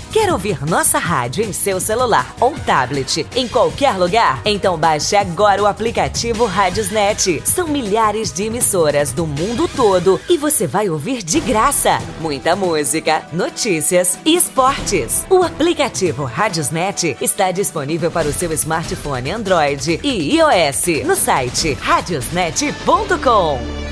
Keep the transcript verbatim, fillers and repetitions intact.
Quer ouvir nossa rádio em seu celular ou tablet, em qualquer lugar? Então baixe agora o aplicativo Radiosnet. São milhares de emissoras do mundo todo e você vai ouvir de graça muita música, notícias e esportes. O aplicativo Radiosnet está disponível para o seu smartphone Android e iOS no site radiosnet ponto com.